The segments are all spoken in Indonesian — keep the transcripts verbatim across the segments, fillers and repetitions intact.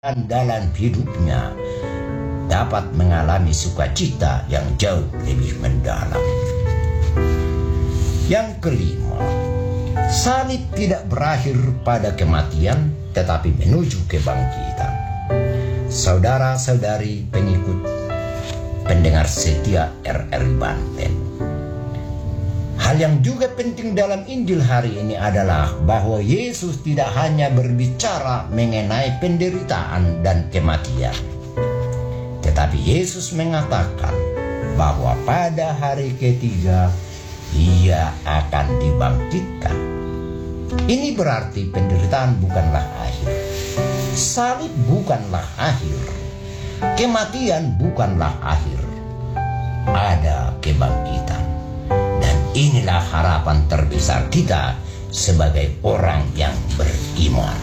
dan dalam hidupnya dapat mengalami sukacita yang jauh lebih mendalam. Yang kelima, salib tidak berakhir pada kematian tetapi menuju kebangkitan. Saudara-saudari pengikut pendengar setia R R I Banten, hal yang juga penting dalam Injil hari ini adalah bahwa Yesus tidak hanya berbicara mengenai penderitaan dan kematian, tetapi Yesus mengatakan bahwa pada hari ketiga Ia akan dibangkitkan. Ini berarti penderitaan bukanlah akhir, salib bukanlah akhir, kematian bukanlah akhir. Ada kebangkitan. Dan inilah harapan terbesar kita sebagai orang yang beriman.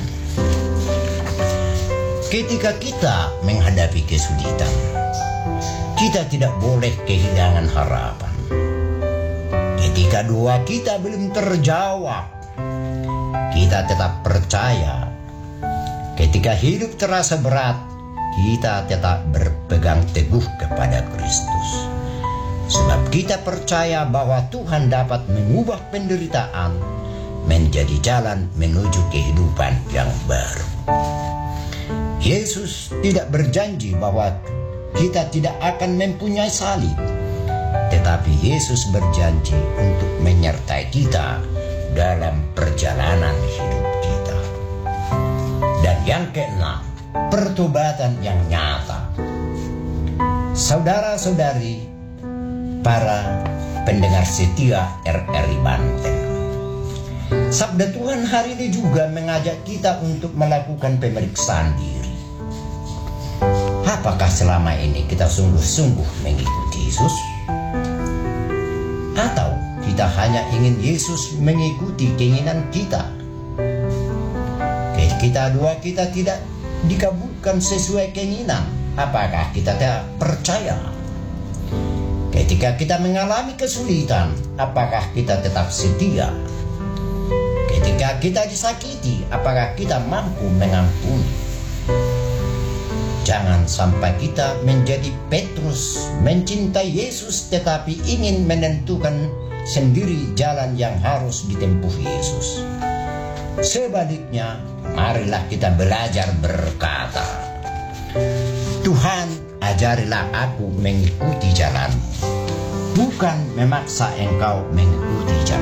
Ketika kita menghadapi kesulitan, kita tidak boleh kehilangan harapan. Ketika doa kita belum terjawab, kita tetap percaya. Ketika hidup terasa berat, kita tetap berpegang teguh kepada Kristus. Sebab kita percaya bahwa Tuhan dapat mengubah penderitaan menjadi jalan menuju kehidupan yang baru. Yesus tidak berjanji bahwa kita tidak akan mempunyai salib, tetapi Yesus berjanji untuk menyertai kita dalam perjalanan hidup kita. Dan yang keenam, pertobatan yang nyata. Saudara-saudari, para pendengar setia R R I Banten, sabda Tuhan hari ini juga mengajak kita untuk melakukan pemeriksaan diri. Apakah selama ini kita sungguh-sungguh mengikuti Yesus? Atau kita hanya ingin Yesus mengikuti keinginan kita? Ketika doa kita tidak dikabulkan sesuai keinginan, apakah kita tidak percaya? Ketika kita mengalami kesulitan, apakah kita tetap setia? Ketika kita disakiti, apakah kita mampu mengampuni? Jangan sampai kita menjadi Petrus, mencintai Yesus tetapi ingin menentukan sendiri jalan yang harus ditempuh Yesus. Sebaliknya, marilah kita belajar berkata, Tuhan, ajarilah aku mengikuti jalan-Mu, bukan memaksa Engkau mengikuti jalan.